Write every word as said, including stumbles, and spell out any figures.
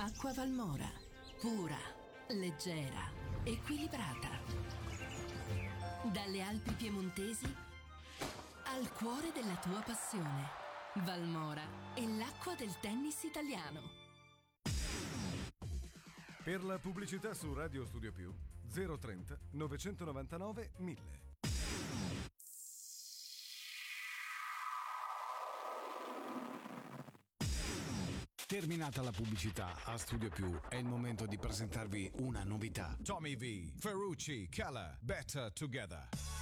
Acqua Valmora, pura, leggera, equilibrata. Dalle Alpi piemontesi al cuore della tua passione. Valmora è l'acqua del tennis italiano. Per la pubblicità su Radio Studio Più zero trenta novecentonovantanove mille. Terminata la pubblicità, a Studio Più è il momento di presentarvi una novità. Tommy V, Ferrucci, Keller, Better Together.